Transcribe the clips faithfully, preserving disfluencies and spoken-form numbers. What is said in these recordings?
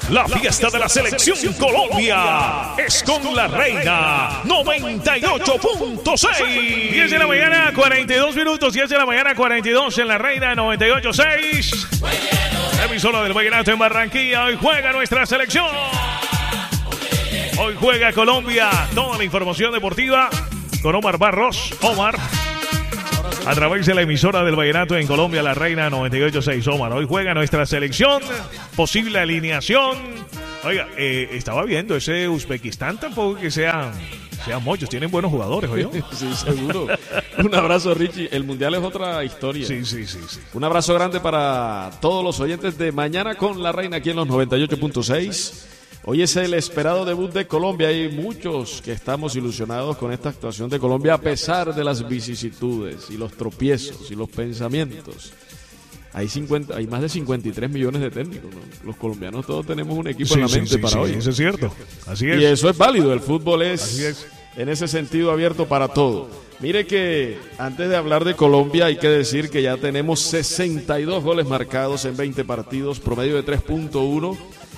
La fiesta de la selección Colombia es con la Reina noventa y ocho punto seis. diez de la mañana, cuarenta y dos minutos. diez de la mañana, cuarenta y dos en la Reina noventa y ocho punto seis. Emisora del Vallenato en Barranquilla. Hoy juega nuestra selección. Hoy juega Colombia. Toda la información deportiva con Omar Barros. Omar, a través de la emisora del Vallenato en Colombia, la Reina noventa y ocho punto seis. Omar, hoy juega nuestra selección. Posible alineación. Oiga, eh, estaba viendo ese Uzbekistán, tampoco que sean, sean muchos. Tienen buenos jugadores, ¿oyó? Sí, seguro. Un abrazo, Richie. El Mundial es otra historia. Sí, sí, sí, sí. Un abrazo grande para todos los oyentes de Mañana con la Reina aquí en los noventa y ocho punto seis. Hoy es el esperado debut de Colombia. Hay muchos que estamos ilusionados con esta actuación de Colombia a pesar de las vicisitudes y los tropiezos y los pensamientos. Hay cincuenta, hay más de cincuenta y tres millones de técnicos, ¿no? Los colombianos todos tenemos un equipo Sí, en la sí, mente sí, para sí, hoy. eso es cierto. Así es. Y eso es válido. El fútbol es, Así es. en ese sentido abierto para todo. Mire que antes de hablar de Colombia hay que decir que ya tenemos sesenta y dos goles marcados en veinte partidos, promedio de tres punto uno.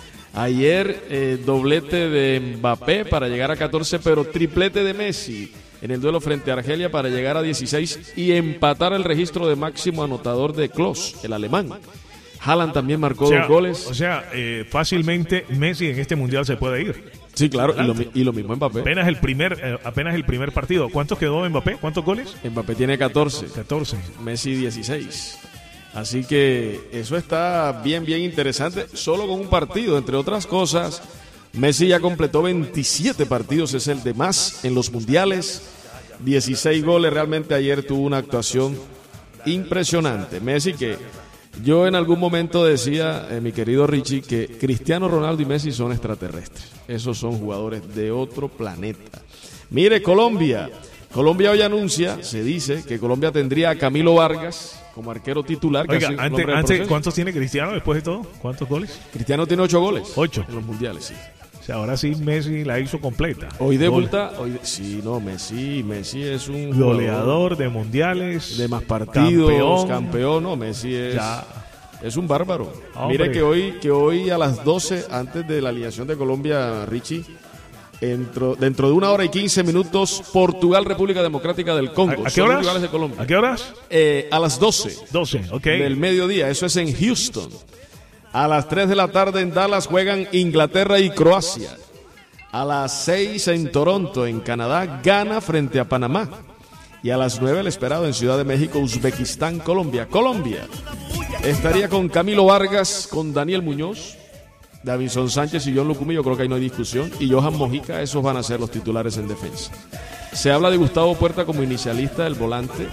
Ayer eh, doblete de Mbappé para llegar a catorce, pero triplete de Messi en el duelo frente a Argelia para llegar a dieciséis y empatar el registro de máximo anotador de Klose, el alemán. Haaland también marcó O sea, dos goles. O sea, eh, fácilmente Messi en este mundial se puede ir. Sí, claro, y lo, y lo mismo Mbappé. Apenas el primer, eh, apenas el primer partido. ¿Cuántos quedó Mbappé? ¿Cuántos goles? Mbappé tiene catorce, catorce. Messi dieciséis. Así que eso está bien, bien interesante. Solo con un partido, entre otras cosas, Messi ya completó veintisiete partidos, es el de más en los mundiales. dieciséis goles, realmente ayer tuvo una actuación impresionante. Messi, que yo en algún momento decía, eh, mi querido Richie, que Cristiano Ronaldo y Messi son extraterrestres. Esos son jugadores de otro planeta. Mire, Colombia. Colombia hoy anuncia, se dice, que Colombia tendría a Camilo Vargas como arquero titular. Oiga, casi antes, nombre del antes, proceso. ¿cuántos tiene Cristiano después de todo? ¿Cuántos goles? Cristiano tiene ocho goles. Ocho. En los mundiales, sí. O sea, ahora sí Messi la hizo completa. Hoy debuta, hoy, sí, no, Messi, Messi es un goleador de mundiales, de más partidos, campeón, campeón no, Messi es, ya. es un bárbaro. Hombre. Mire que hoy, que hoy a las doce, antes de la alineación de Colombia, Richie, Dentro, dentro de una hora y quince minutos, Portugal, República Democrática del Congo. ¿A, a qué horas? Rivales de Colombia. ¿A qué horas? Eh, a las doce. doce, ok. Del mediodía, eso es en Houston. A las tres de la tarde en Dallas juegan Inglaterra y Croacia. A las seis en Toronto, en Canadá, Ghana frente a Panamá. Y a las nueve el esperado en Ciudad de México, Uzbekistán, Colombia. Colombia estaría con Camilo Vargas, con Daniel Muñoz, Davinson Sánchez y John Lucumí, yo creo que ahí no hay discusión, y Johan Mojica, esos van a ser los titulares en defensa. Se habla de Gustavo Puerta como inicialista del volante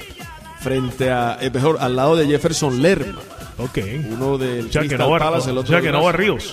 frente a, eh, mejor, al lado de Jefferson Lerma. Ok. Uno del O sea, que Crystal no va, Palace, el o otro sea, que del no va Racing. Ríos.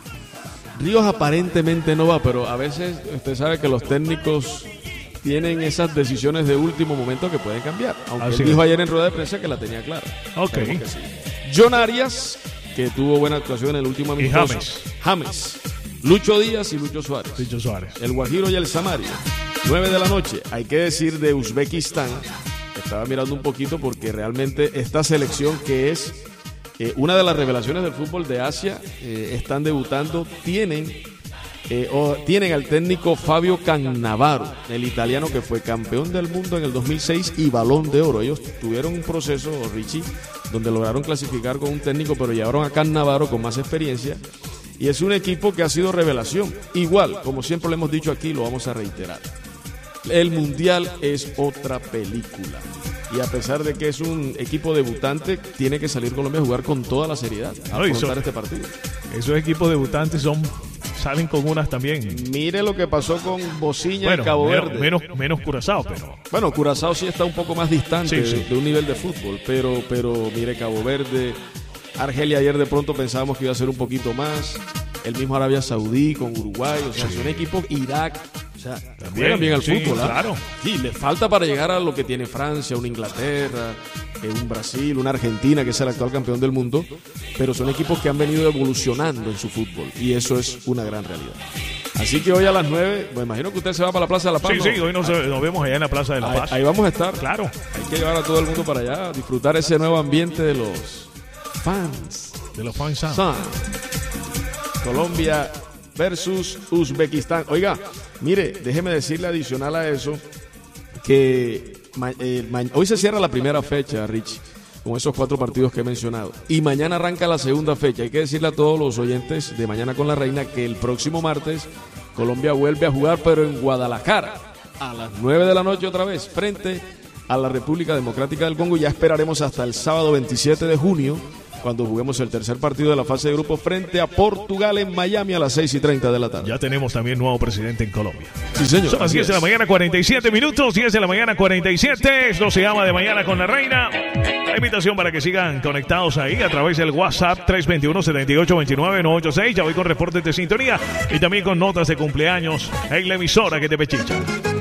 Ríos aparentemente no va, pero a veces usted sabe que los técnicos tienen esas decisiones de último momento que pueden cambiar. Aunque Así él dijo es. ayer en rueda de prensa que la tenía clara. Ok. Sabemos que sí. John Arias, que tuvo buena actuación en el último Y amistoso. James. James. Lucho Díaz y Lucho Suárez. Lucho Suárez. El Guajiro y el Samario. nueve de la noche. Hay que decir de Uzbekistán. Estaba mirando un poquito porque realmente esta selección, que es eh, una de las revelaciones del fútbol de Asia, eh, están debutando. Tienen, eh, o, tienen al técnico Fabio Cannavaro, el italiano que fue campeón del mundo en el dos mil seis y Balón de Oro. Ellos tuvieron un proceso, Richie, donde lograron clasificar con un técnico, pero llevaron a Cannavaro con más experiencia. Y es un equipo que ha sido revelación. Igual, como siempre lo hemos dicho aquí, lo vamos a reiterar. El Mundial es otra película. Y a pesar de que es un equipo debutante, tiene que salir Colombia a jugar con toda la seriedad a Ay, afrontar so- este partido. Esos equipos debutantes son salen con unas también. Mire lo que pasó con Bociña Bueno, y Cabo menos, Verde. menos, menos Curazao, pero Bueno, Curazao sí está un poco más distante Sí, sí. De, de un nivel de fútbol, pero, pero mire, Cabo Verde, Argelia ayer de pronto pensábamos que iba a ser un poquito más, el mismo Arabia Saudí con Uruguay, o sea, Sí. son equipos, Irak, o sea, También, juegan bien al sí, fútbol, ¿ah? claro. Sí, le falta para llegar a lo que tiene Francia, una Inglaterra, eh, un Brasil, una Argentina, que es el actual campeón del mundo, pero son equipos que han venido evolucionando en su fútbol, y eso es una gran realidad. Así que hoy a las nueve, me imagino que usted se va para la Plaza de la Paz. sí, ¿no? sí, hoy nos, nos vemos allá en la Plaza de la Ahí, Paz. ahí vamos a estar. Claro. Hay que llevar a todo el mundo para allá, a disfrutar ese nuevo ambiente de los fans. De los fans. Sun. Colombia versus Uzbekistán. Oiga, mire, déjeme decirle adicional a eso que ma- eh, ma- hoy se cierra la primera fecha, Rich, con esos cuatro partidos que he mencionado. Y mañana arranca la segunda fecha. Hay que decirle a todos los oyentes de Mañana con la Reina que el próximo martes Colombia vuelve a jugar, pero en Guadalajara, a las nueve de la noche otra vez, frente a la República Democrática del Congo. Ya esperaremos hasta el sábado veintisiete de junio, cuando juguemos el tercer partido de la fase de grupos frente a Portugal en Miami a las seis y treinta de la tarde. Ya tenemos también nuevo presidente en Colombia. Sí, señor. Son las diez de la mañana, cuarenta y siete minutos. diez de la mañana, cuarenta y siete. Esto se llama De Mañana con la Reina. La invitación para que sigan conectados ahí a través del WhatsApp tres dos uno, siete ocho dos nueve, nueve ocho seis. Ya voy con reportes de sintonía y también con notas de cumpleaños en la emisora que te pechicha.